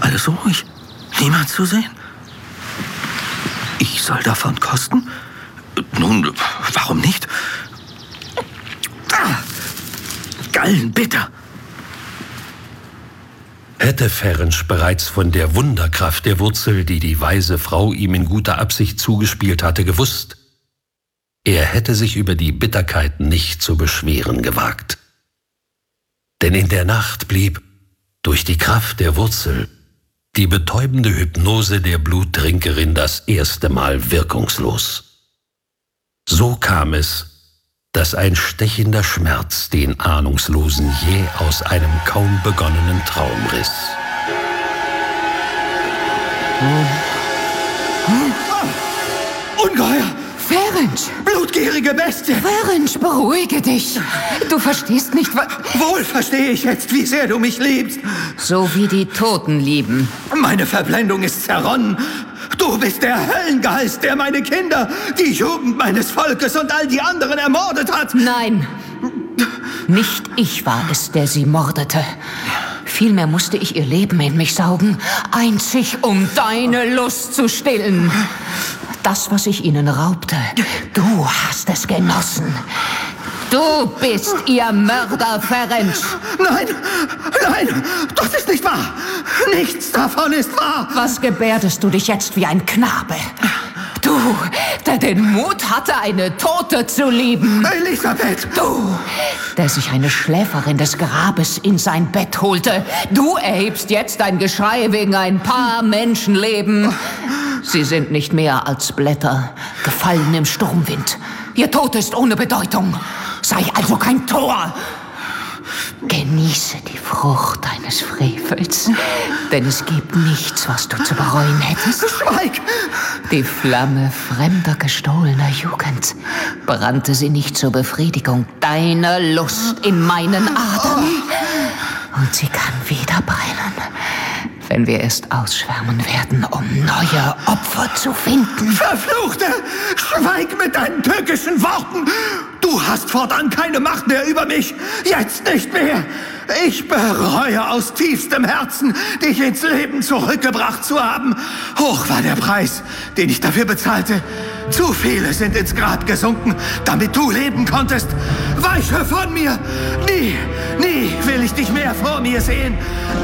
Alles ruhig. Niemand zu sehen. Ich soll davon kosten? Nun, warum nicht? Gallenbitter. Hätte Ferenc bereits von der Wunderkraft der Wurzel, die die weise Frau ihm in guter Absicht zugespielt hatte, gewusst, er hätte sich über die Bitterkeit nicht zu beschweren gewagt. Denn in der Nacht blieb, durch die Kraft der Wurzel, die betäubende Hypnose der Bluttrinkerin das erste Mal wirkungslos. So kam es, dass ein stechender Schmerz den Ahnungslosen jäh aus einem kaum begonnenen Traum riss. Ungeheuer! Ferenc! Blutgierige Bestie! Ferenc, beruhige dich! Du verstehst nicht, was... Wohl verstehe ich jetzt, wie sehr du mich liebst. So wie die Toten lieben. Meine Verblendung ist zerronnen. Du bist der Höllengeist, der meine Kinder, die Jugend meines Volkes und all die anderen ermordet hat. Nein, nicht ich war es, der sie mordete. Vielmehr musste ich ihr Leben in mich saugen, einzig um deine Lust zu stillen. Das, was ich ihnen raubte, du hast es genossen. Du bist ihr Mörder, Ferenc. Nein, nein, das ist nicht wahr. Nichts davon ist wahr. Was gebärdest du dich jetzt wie ein Knabe? Du, der den Mut hatte, eine Tote zu lieben. Elisabeth! Du, der sich eine Schläferin des Grabes in sein Bett holte. Du erhebst jetzt ein Geschrei wegen ein paar Menschenleben. Sie sind nicht mehr als Blätter, gefallen im Sturmwind. Ihr Tod ist ohne Bedeutung. Sei also kein Tor. Genieße die Frucht deines Frevels, denn es gibt nichts, was du zu bereuen hättest. Schweig! Die Flamme fremder, gestohlener Jugend brannte sie nicht zur Befriedigung deiner Lust in meinen Adern. Und sie kann wieder brennen, wenn wir erst ausschwärmen werden, um neue Opfer zu finden. Verfluchte! Schweig mit deinen tückischen Worten! Du hast fortan keine Macht mehr über mich! Jetzt nicht mehr! Ich bereue aus tiefstem Herzen, dich ins Leben zurückgebracht zu haben. Hoch war der Preis, den ich dafür bezahlte. Zu viele sind ins Grab gesunken, damit du leben konntest. Weiche von mir! Nie, nie will ich dich mehr vor mir sehen.